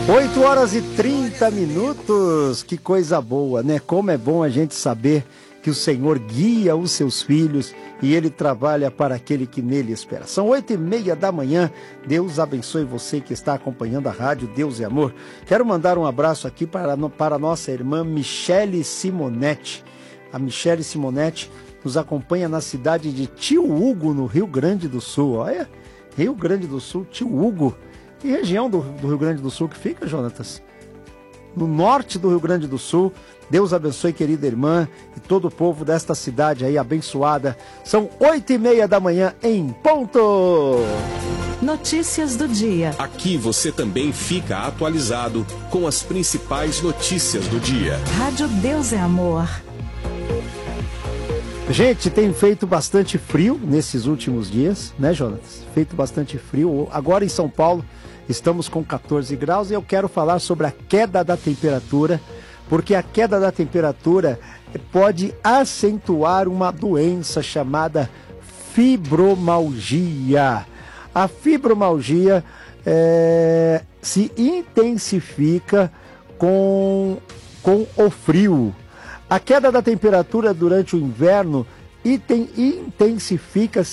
8h30, que coisa boa, né? Como é bom a gente saber que o Senhor guia os seus filhos e Ele trabalha para aquele que nele espera. São 8h30. Deus abençoe você que está acompanhando a rádio Deus é Amor. Quero mandar um abraço aqui para a nossa irmã Michele Simonetti. A Michele Simonetti nos acompanha na cidade de Tio Hugo, no Rio Grande do Sul. Olha, Rio Grande do Sul, Tio Hugo. Que região do Rio Grande do Sul que fica, Jonatas? No norte do Rio Grande do Sul. Deus abençoe, querida irmã, e todo o povo desta cidade aí abençoada. São 8h30 em ponto. Notícias do dia. Aqui você também fica atualizado com as principais notícias do dia. Rádio Deus é Amor. Gente, tem feito bastante frio nesses últimos dias, né, Jonas? Feito bastante frio. Agora em São Paulo estamos com 14 graus e eu quero falar sobre a queda da temperatura, porque a queda da temperatura pode acentuar uma doença chamada fibromialgia. A fibromialgia se intensifica com o frio. A queda da temperatura durante o inverno intensifica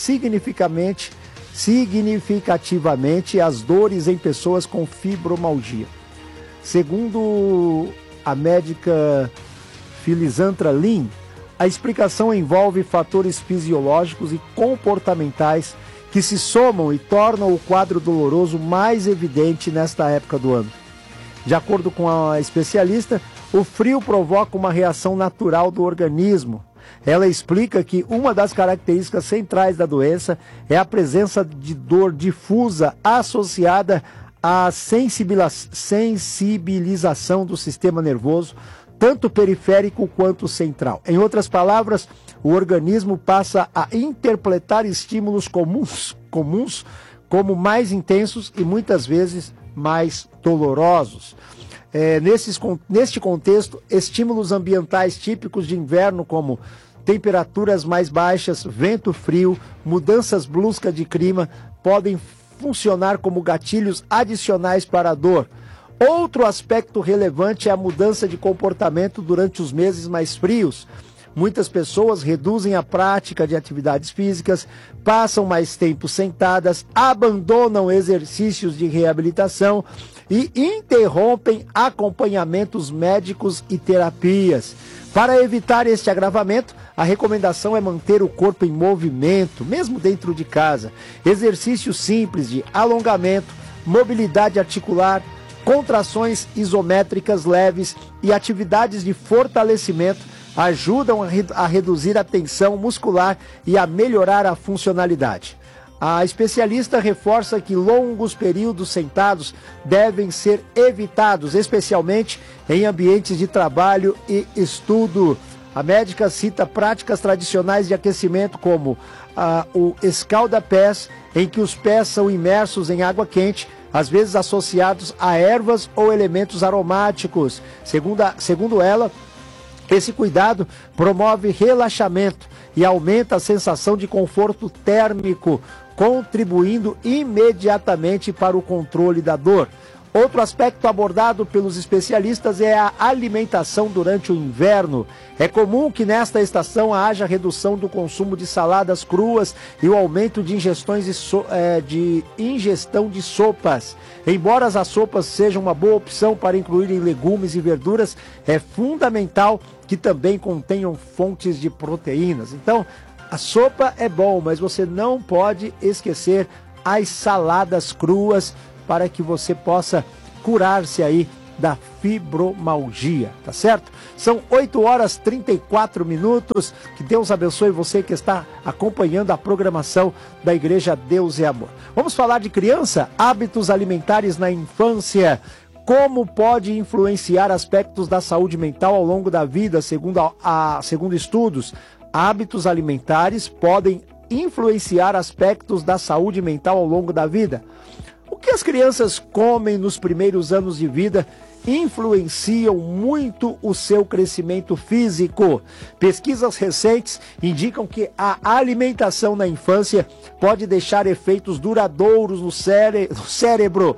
significativamente as dores em pessoas com fibromialgia. Segundo a médica Filisandra Lin, a explicação envolve fatores fisiológicos e comportamentais que se somam e tornam o quadro doloroso mais evidente nesta época do ano. De acordo com a especialista, o frio provoca uma reação natural do organismo. Ela explica que uma das características centrais da doença é a presença de dor difusa associada à sensibilização do sistema nervoso, tanto periférico quanto central. Em outras palavras, o organismo passa a interpretar estímulos comuns como mais intensos e muitas vezes mais dolorosos. Neste contexto, estímulos ambientais típicos de inverno, como temperaturas mais baixas, vento frio, mudanças bruscas de clima, podem funcionar como gatilhos adicionais para a dor. Outro aspecto relevante é a mudança de comportamento durante os meses mais frios. Muitas pessoas reduzem a prática de atividades físicas, passam mais tempo sentadas, abandonam exercícios de reabilitação e interrompem acompanhamentos médicos e terapias. Para evitar este agravamento, a recomendação é manter o corpo em movimento, mesmo dentro de casa. Exercícios simples de alongamento, mobilidade articular, contrações isométricas leves e atividades de fortalecimento ajudam a reduzir a tensão muscular e a melhorar a funcionalidade. A especialista reforça que longos períodos sentados devem ser evitados, especialmente em ambientes de trabalho e estudo. A médica cita práticas tradicionais de aquecimento como o escalda-pés, em que os pés são imersos em água quente, às vezes associados a ervas ou elementos aromáticos. Segundo ela, esse cuidado promove relaxamento e aumenta a sensação de conforto térmico, contribuindo imediatamente para o controle da dor. Outro aspecto abordado pelos especialistas é a alimentação durante o inverno. É comum que nesta estação haja redução do consumo de saladas cruas e o aumento de ingestão de sopas. Embora as sopas sejam uma boa opção para incluírem legumes e verduras, é fundamental que também contenham fontes de proteínas. Então, a sopa é bom, mas você não pode esquecer as saladas cruas para que você possa curar-se aí da fibromialgia, tá certo? São 8h34. Que Deus abençoe você que está acompanhando a programação da Igreja Deus é Amor. Vamos falar de criança, hábitos alimentares na infância. Como pode influenciar aspectos da saúde mental ao longo da vida, segundo estudos? Hábitos alimentares podem influenciar aspectos da saúde mental ao longo da vida. O que as crianças comem nos primeiros anos de vida influenciam muito o seu crescimento físico. Pesquisas recentes indicam que a alimentação na infância pode deixar efeitos duradouros no cérebro,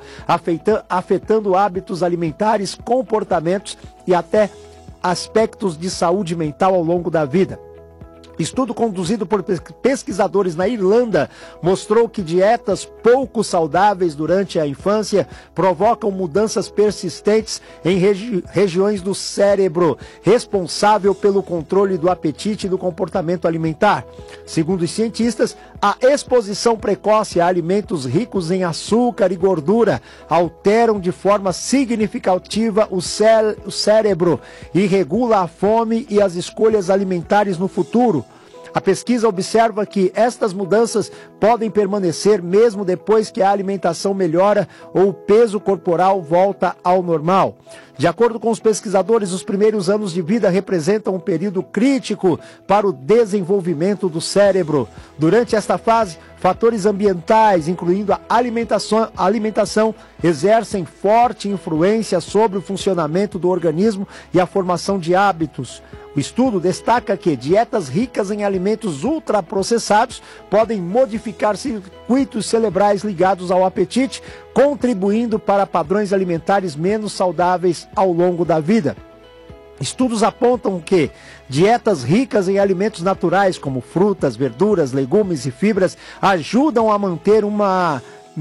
afetando hábitos alimentares, comportamentos e até aspectos de saúde mental ao longo da vida. Estudo conduzido por pesquisadores na Irlanda mostrou que dietas pouco saudáveis durante a infância provocam mudanças persistentes em regiões do cérebro, responsável pelo controle do apetite e do comportamento alimentar. Segundo os cientistas, a exposição precoce a alimentos ricos em açúcar e gordura alteram de forma significativa o cérebro e regula a fome e as escolhas alimentares no futuro. A pesquisa observa que estas mudanças podem permanecer mesmo depois que a alimentação melhora ou o peso corporal volta ao normal. De acordo com os pesquisadores, os primeiros anos de vida representam um período crítico para o desenvolvimento do cérebro. Durante esta fase, fatores ambientais, incluindo a alimentação, exercem forte influência sobre o funcionamento do organismo e a formação de hábitos. O estudo destaca que dietas ricas em alimentos ultraprocessados podem modificar circuitos cerebrais ligados ao apetite, contribuindo para padrões alimentares menos saudáveis ao longo da vida. Estudos apontam que dietas ricas em alimentos naturais, como frutas, verduras, legumes e fibras, ajudam a manter uma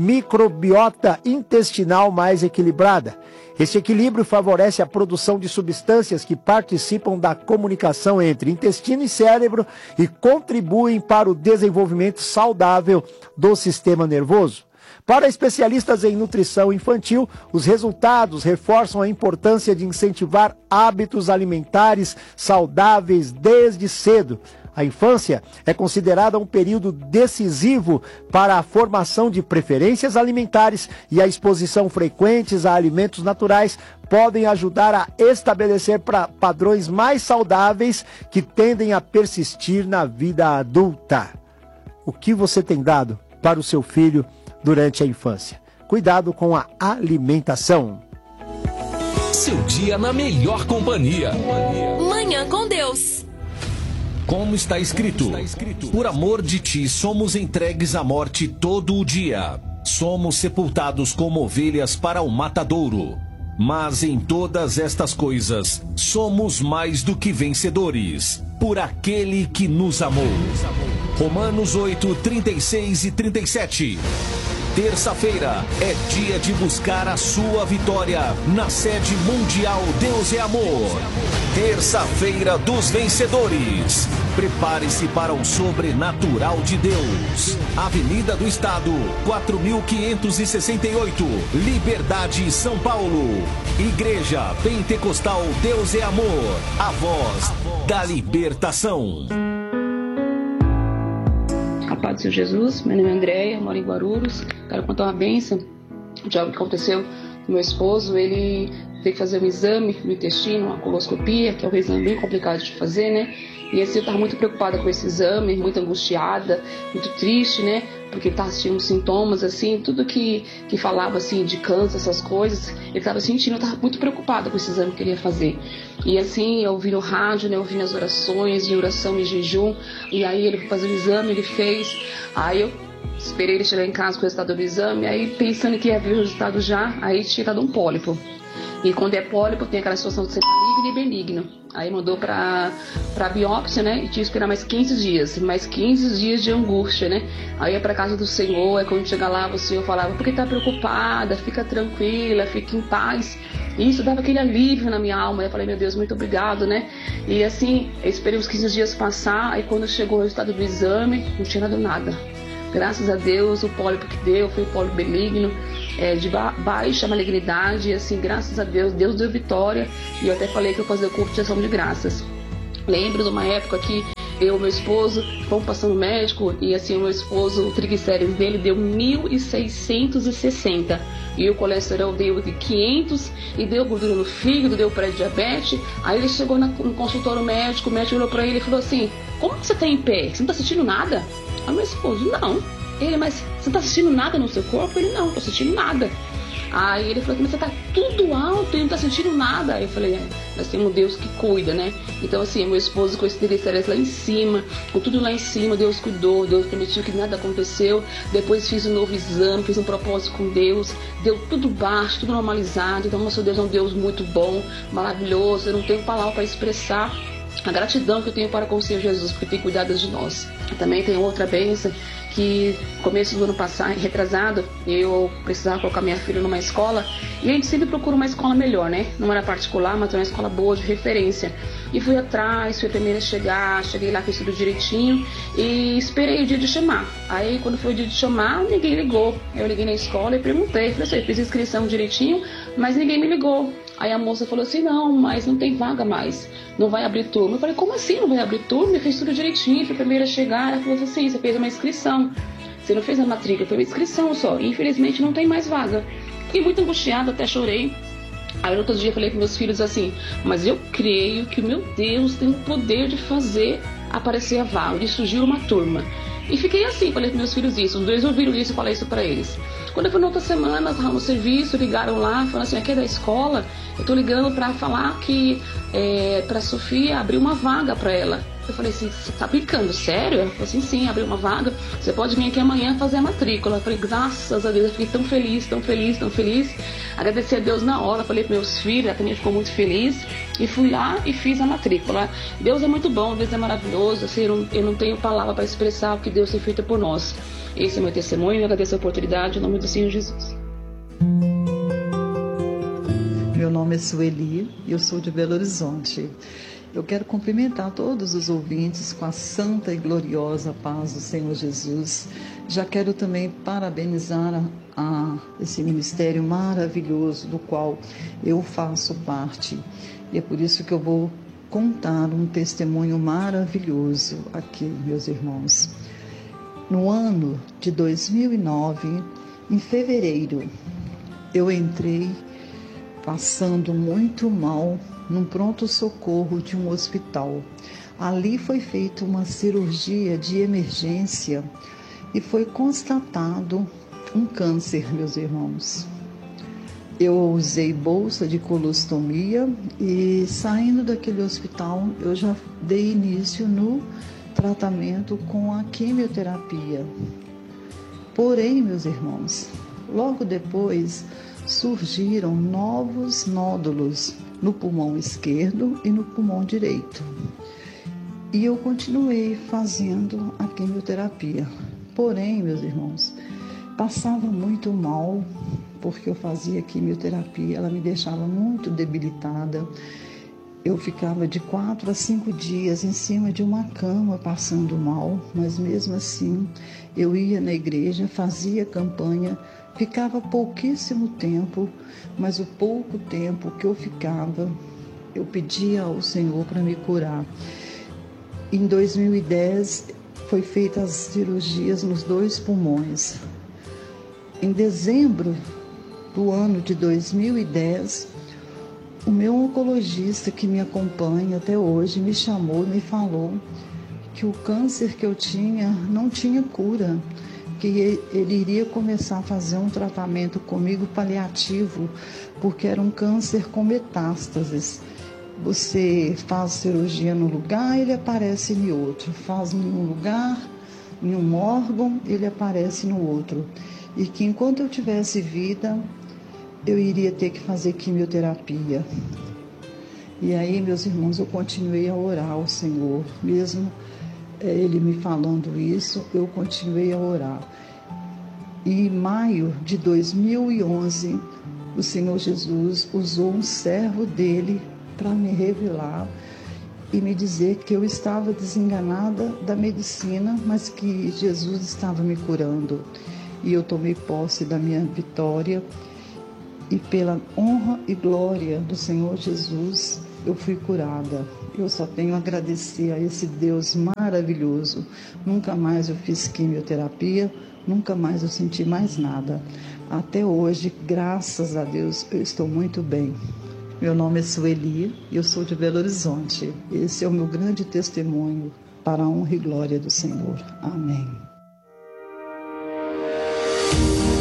microbiota intestinal mais equilibrada. Esse equilíbrio favorece a produção de substâncias que participam da comunicação entre intestino e cérebro e contribuem para o desenvolvimento saudável do sistema nervoso. Para especialistas em nutrição infantil, os resultados reforçam a importância de incentivar hábitos alimentares saudáveis desde cedo. A infância é considerada um período decisivo para a formação de preferências alimentares e a exposição frequentes a alimentos naturais podem ajudar a estabelecer padrões mais saudáveis que tendem a persistir na vida adulta. O que você tem dado para o seu filho durante a infância? Cuidado com a alimentação. Seu dia na melhor companhia. Manhã com Deus. Como está escrito, por amor de ti somos entregues à morte todo o dia. Somos sepultados como ovelhas para o matadouro. Mas em todas estas coisas, somos mais do que vencedores, por aquele que nos amou. Romanos 8, 36 e 37. Terça-feira é dia de buscar a sua vitória na sede mundial Deus é Amor. Terça-feira dos vencedores. Prepare-se para o sobrenatural de Deus. Avenida do Estado, 4568, Liberdade, São Paulo. Igreja Pentecostal Deus é Amor, a voz da libertação. A paz do Senhor Jesus, meu nome é Andréia, moro em Guarulhos. Quero contar uma bênção de algo que aconteceu com meu esposo. Ele teve que fazer um exame no intestino, uma coloscopia, que é um exame bem complicado de fazer, né? E assim, eu estava muito preocupada com esse exame, muito angustiada, muito triste, né? Porque tinha uns sintomas, assim, tudo que falava, assim, de câncer, essas coisas, ele estava sentindo, eu estava muito preocupada com esse exame que ele ia fazer. E assim, eu ouvi no rádio, né? Eu ouvi nas orações, de oração e jejum, e aí ele foi fazer o exame, ele fez, aí eu esperei ele chegar em casa com o resultado do exame, aí pensando que ia ver o resultado já, aí tinha dado um pólipo. E quando é pólipo, tem aquela situação de ser maligno e benigno. Aí mandou pra biópsia, né? E tinha que esperar mais 15 dias. Mais 15 dias de angústia, né? Aí ia pra casa do Senhor. Aí quando chega lá, o Senhor falava: por que tá preocupada? Fica tranquila, fica em paz. E isso dava aquele alívio na minha alma. Aí eu falei: meu Deus, muito obrigado, né? E assim, eu esperei os 15 dias passar. Aí quando chegou o resultado do exame, não tinha dado nada. Graças a Deus, o pólipo que deu foi o pólipo benigno, de baixa malignidade, e assim, graças a Deus, Deus deu vitória, e eu até falei que eu fazia o culto de ação de graças. Lembro de uma época que eu e meu esposo fomos passando no médico, e assim, o meu esposo, o triglicérides dele deu 1.660, e o colesterol deu de 500, e deu gordura no fígado, deu pré-diabetes. Aí ele chegou no consultório médico, o médico olhou pra ele e falou assim: como que você tá em pé? Você não tá sentindo nada? Aí meu esposo: não. Ele: mas você tá sentindo nada no seu corpo? Ele: não, tô sentindo nada. Aí ele falou, mas você tá tudo alto e não tá sentindo nada. Aí eu falei, nós temos um Deus que cuida, né? Então assim, meu esposo com esse estresse lá em cima, com tudo lá em cima, Deus cuidou, Deus permitiu que nada aconteceu. Depois fiz um novo exame, fiz um propósito com Deus, deu tudo baixo, tudo normalizado. Então nosso Deus é um Deus muito bom, maravilhoso. Eu não tenho palavra para expressar a gratidão que eu tenho para com o Senhor Jesus, porque tem cuidado de nós. Também tem outra bênção, que começo do ano passado, retrasado, eu precisava colocar minha filha numa escola, e a gente sempre procura uma escola melhor, né? Não era particular, mas uma escola boa, de referência. E fui atrás, fui a primeira a chegar, cheguei lá, fiz tudo direitinho e esperei o dia de chamar. Aí quando foi o dia de chamar, ninguém ligou. Eu liguei na escola e perguntei, falei assim, eu fiz inscrição direitinho, mas ninguém me ligou. Aí a moça falou assim, não, mas não tem vaga mais, não vai abrir turma. Eu falei, como assim não vai abrir turma? Eu fiz tudo direitinho, fui a primeira a chegar. Ela falou assim, você fez uma inscrição, você não fez a matrícula, foi uma inscrição só. E infelizmente não tem mais vaga. Fiquei muito angustiada, até chorei. Aí no outro dia eu falei com meus filhos assim, mas eu creio que o meu Deus tem o poder de fazer aparecer a vaga, de surgir uma turma. E fiquei assim, falei com meus filhos isso, os dois ouviram isso e falei isso pra eles. Quando eu fui na outra semana, eu tava no serviço, ligaram lá, falaram assim, aqui é da escola, eu tô ligando pra falar que pra Sofia abrir uma vaga pra ela. Eu falei assim, você tá brincando, sério? Ela falou assim, sim, abriu uma vaga, você pode vir aqui amanhã fazer a matrícula. Eu falei, graças a Deus, eu fiquei tão feliz, tão feliz, tão feliz. Agradeci a Deus na hora, falei para meus filhos, ela também ficou muito feliz. E fui lá e fiz a matrícula. Deus é muito bom, Deus é maravilhoso, assim, eu não tenho palavra para expressar o que Deus tem feito por nós. Esse é meu testemunho, eu agradeço a oportunidade, em nome do Senhor Jesus. Meu nome é Sueli e eu sou de Belo Horizonte. Eu quero cumprimentar todos os ouvintes com a santa e gloriosa paz do Senhor Jesus. Já quero também parabenizar esse ministério maravilhoso do qual eu faço parte. E é por isso que eu vou contar um testemunho maravilhoso aqui, meus irmãos. No ano de 2009, em fevereiro, eu entrei passando muito mal num pronto-socorro de um hospital. Ali foi feita uma cirurgia de emergência e foi constatado um câncer, meus irmãos. Eu usei bolsa de colostomia e, saindo daquele hospital, eu já dei início no tratamento com a quimioterapia. Porém, meus irmãos, logo depois surgiram novos nódulos no pulmão esquerdo e no pulmão direito. E eu continuei fazendo a quimioterapia. Porém, meus irmãos, passava muito mal, porque eu fazia quimioterapia, ela me deixava muito debilitada. Eu ficava de 4 a 5 dias em cima de uma cama passando mal, mas mesmo assim eu ia na igreja, fazia campanha, ficava pouquíssimo tempo, mas o pouco tempo que eu ficava, eu pedia ao Senhor para me curar. Em 2010, foi feitas as cirurgias nos 2 pulmões. Em dezembro do ano de 2010, o meu oncologista que me acompanha até hoje me chamou e me falou que o câncer que eu tinha não tinha cura, que ele iria começar a fazer um tratamento comigo paliativo, porque era um câncer com metástases. Você faz cirurgia num lugar, ele aparece em outro. Faz em um lugar, em um órgão, ele aparece no outro. E que enquanto eu tivesse vida, eu iria ter que fazer quimioterapia. E aí, meus irmãos, eu continuei a orar ao Senhor, mesmo ele me falando isso, eu continuei a orar. E em maio de 2011, o Senhor Jesus usou um servo dele para me revelar e me dizer que eu estava desenganada da medicina, mas que Jesus estava me curando. E eu tomei posse da minha vitória e pela honra e glória do Senhor Jesus, eu fui curada. Eu só tenho a agradecer a esse Deus maravilhoso. Nunca mais eu fiz quimioterapia, nunca mais eu senti mais nada. Até hoje, graças a Deus, eu estou muito bem. Meu nome é Sueli e eu sou de Belo Horizonte. Esse é o meu grande testemunho para a honra e glória do Senhor. Amém.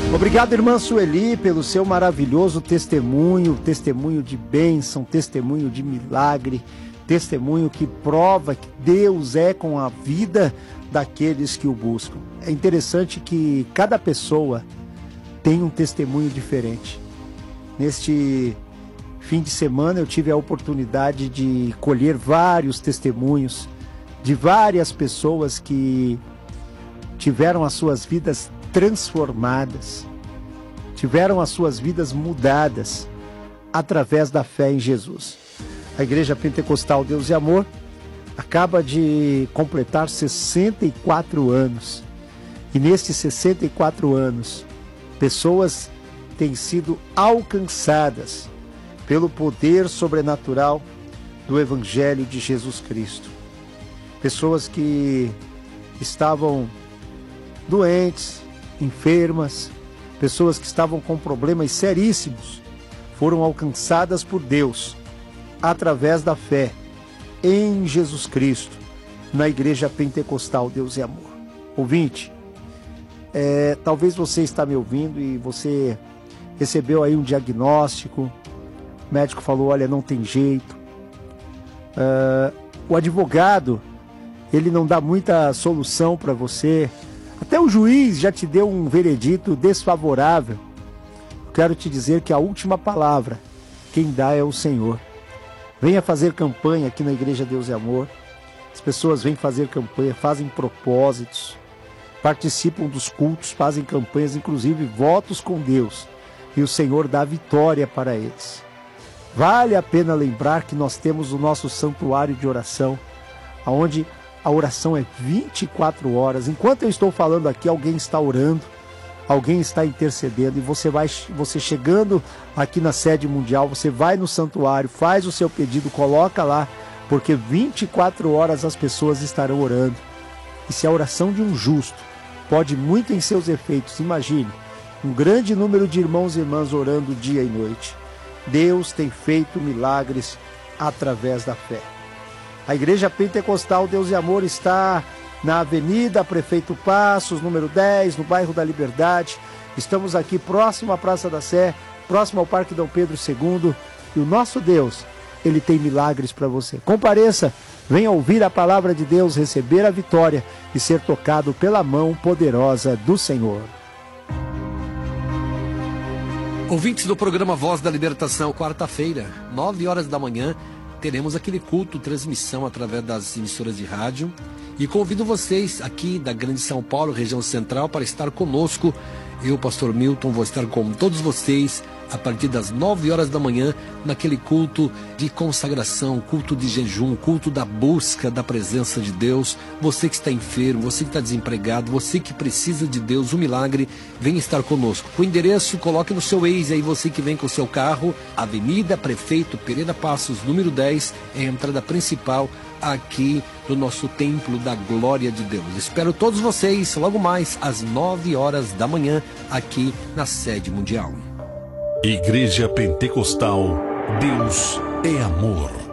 Obrigado, irmã Sueli, pelo seu maravilhoso testemunho de bênção, testemunho de milagre, testemunho que prova que Deus é com a vida daqueles que o buscam. É interessante que cada pessoa tem um testemunho diferente. Neste fim de semana eu tive a oportunidade de colher vários testemunhos de várias pessoas que tiveram as suas vidas transformadas, tiveram as suas vidas mudadas através da fé em Jesus. A Igreja Pentecostal Deus e Amor acaba de completar 64 anos. E nestes 64 anos, pessoas têm sido alcançadas pelo poder sobrenatural do Evangelho de Jesus Cristo. Pessoas que estavam doentes, enfermas, pessoas que estavam com problemas seríssimos, foram alcançadas por Deus através da fé em Jesus Cristo, na Igreja Pentecostal Deus e Amor. Ouvinte, talvez você está me ouvindo e você recebeu aí um diagnóstico, o médico falou, olha, não tem jeito. O advogado, ele não dá muita solução para você. Até o juiz já te deu um veredito desfavorável. Eu quero te dizer que a última palavra, quem dá é o Senhor. Venha fazer campanha aqui na Igreja Deus e Amor. As pessoas vêm fazer campanha, fazem propósitos, participam dos cultos, fazem campanhas, inclusive votos com Deus. E o Senhor dá vitória para eles. Vale a pena lembrar que nós temos o nosso santuário de oração, onde a oração é 24 horas. Enquanto eu estou falando aqui, alguém está orando, alguém está intercedendo. E você chegando aqui na sede mundial, você vai no santuário, faz o seu pedido, coloca lá, porque 24 horas as pessoas estarão orando. E se a oração de um justo pode muito em seus efeitos, imagine, um grande número de irmãos e irmãs orando dia e noite. Deus tem feito milagres através da fé. A Igreja Pentecostal Deus e Amor está na Avenida Prefeito Passos, número 10, no bairro da Liberdade. Estamos aqui próximo à Praça da Sé, próximo ao Parque Dom Pedro II. E o nosso Deus, Ele tem milagres para você. Compareça, venha ouvir a palavra de Deus, receber a vitória e ser tocado pela mão poderosa do Senhor. Ouvintes do programa Voz da Libertação, quarta-feira, 9 horas da manhã, teremos aquele culto, transmissão através das emissoras de rádio. E convido vocês aqui da Grande São Paulo, região central, para estar conosco. Eu, pastor Milton, vou estar com todos vocês a partir das 9 horas da manhã, naquele culto de consagração, culto de jejum, culto da busca da presença de Deus. Você que está enfermo, você que está desempregado, você que precisa de Deus, um milagre, venha estar conosco. O endereço, coloque no seu Waze aí, você que vem com o seu carro, Avenida Prefeito Pereira Passos, número 10, é a entrada principal aqui do nosso Templo da Glória de Deus. Espero todos vocês logo mais às 9 horas da manhã aqui na sede mundial. Igreja Pentecostal, Deus é amor.